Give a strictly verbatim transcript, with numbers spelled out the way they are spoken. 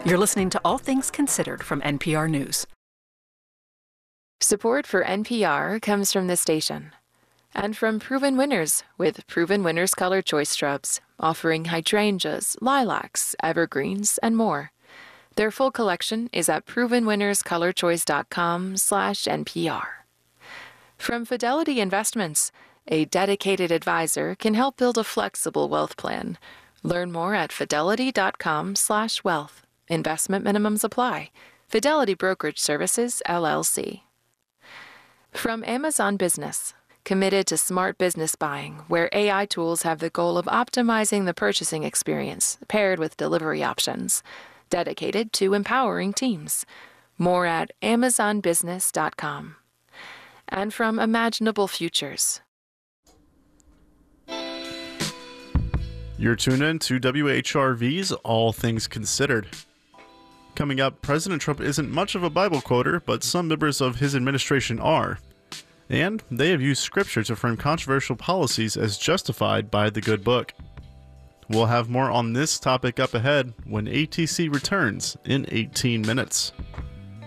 You're listening to All Things Considered from N P R News. Support for N P R comes from the station and from Proven Winners with Proven Winners Color Choice Shrubs, offering hydrangeas, lilacs, evergreens, and more. Their full collection is at proven winners color choice dot com slash N P R. From Fidelity Investments, a dedicated advisor can help build a flexible wealth plan. Learn more at fidelity dot com slash wealth. Investment minimums apply. Fidelity Brokerage Services, L L C. From Amazon Business, committed to smart business buying, where A I tools have the goal of optimizing the purchasing experience, paired with delivery options. Dedicated to empowering teams. More at amazon business dot com. And from Imaginable Futures. You're tuned in to W H R V's All Things Considered. Coming up, President Trump isn't much of a Bible quoter, but some members of his administration are. And they have used scripture to frame controversial policies as justified by the good book. We'll have more on this topic up ahead when A T C returns in eighteen minutes.